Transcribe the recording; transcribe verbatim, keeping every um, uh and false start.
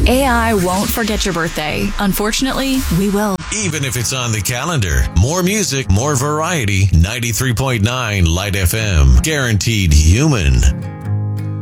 A I won't forget your birthday. Unfortunately, we will. Even if it's on the calendar. More music, more variety. ninety-three point nine Light F M. Guaranteed human.